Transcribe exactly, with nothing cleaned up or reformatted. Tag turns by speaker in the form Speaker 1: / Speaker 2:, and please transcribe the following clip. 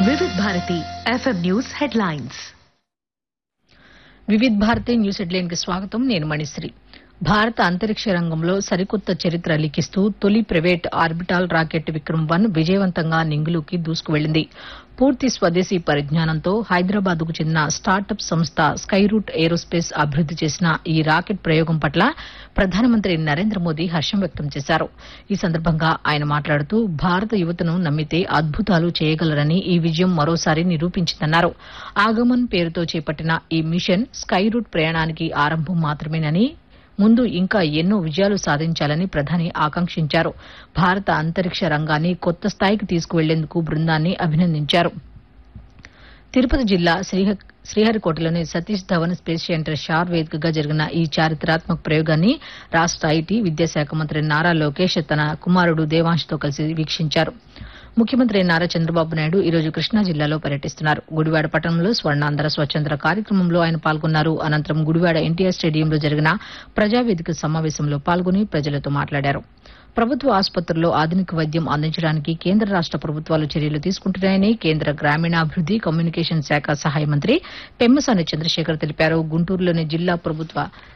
Speaker 1: Vividh Bharati FM news headlines.
Speaker 2: Vividh Bharati news headline కి స్వాగతం. నేను మణిశ్రీ. భారత అంతరిక్ష రంగంలో సరికొత్త చరిత్ర లిఖిస్తూ తొలి private orbital rocket Vikram one విజయవంతంగా నింగిలోకి దూసుకువెళ్లింది. పూర్తి స్వదేశీ పరిజ్ఞానంతో హైదరాబాద్ కు చెందిన స్టార్టప్ సంస్థ స్కైరూట్ ఏరోస్పేస్ అభివృద్ది చేసిన ఈ రాకెట్ ప్రయోగం పట్ల ప్రధానమంత్రి నరేంద్ర మోదీ హర్షం వ్యక్తం చేశారు. ఈ సందర్భంగా ఆయన మాట్లాడుతూ భారత యువతను నమ్మితే అద్భుతాలు చేయగలరని ఈ విజయం మరోసారి నిరూపించిందన్నారు. ఆగమన్ పేరుతో చేపట్టిన ఈ మిషన్ స్కైరూట్ ప్రయాణానికి ఆరంభం మాత్రమేనని, ముందు ఇంకా ఎన్నో విజయాలు సాధించాలని ప్రధాని ఆకాంక్షించారు. భారత అంతరిక్ష రంగాన్ని కొత్త స్థాయికి తీసుకువెళ్లేందుకు బృందాన్ని అభినందించారు. తిరుపతి జిల్లా శ్రీహ శ్రీహరికోటలోని సతీష్ ధవన్ స్పేస్ సెంటర్ షార్ వేదికగా జరిగిన ఈ చారిత్రాత్మక ప్రయోగాన్ని రాష్ట ఐటీ విద్యాశాఖ మంత్రి నారా లోకేష్ తన కుమారుడు దేవాంష్తో కలిసి వీక్షించారు. ముఖ్యమంత్రి నారా చంద్రబాబు నాయుడు ఈ రోజు కృష్ణా జిల్లాలో పర్యటిస్తున్నారు. గుడివాడ పట్టణంలో స్వర్ణాంధ్ర స్వచ్ఛంద్ర కార్యక్రమంలో ఆయన పాల్గొన్నారు. అనంతరం గుడివాడ ఎన్టీఆర్ స్టేడియంలో జరిగిన ప్రజావేదిక సమావేశంలో పాల్గొని ప్రజలతో మాట్లాడారు. ప్రభుత్వ ఆసుపత్రుల్లో ఆధునిక వైద్యం అందించడానికి కేంద్ర రాష్ట ప్రభుత్వాలు చర్యలు తీసుకుంటున్నాయని కేంద్ర గ్రామీణాభివృద్ది కమ్యూనికేషన్ శాఖ సహాయ మంత్రి పెమ్మసాని చంద్రశేఖర్ తెలిపారు. గుంటూరులోని జిల్లా ప్రభుత్వ